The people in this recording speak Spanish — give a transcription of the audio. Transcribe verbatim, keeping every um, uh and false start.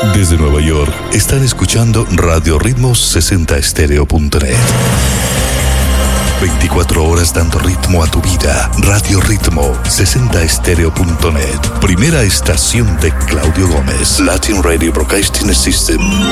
Desde Nueva York, están escuchando Radio Ritmo sesenta estéreo punto net. veinticuatro horas dando ritmo a tu vida. Radio Ritmo sesenta estéreo punto net. Primera estación de Claudio Gómez. Latin Radio Broadcasting System.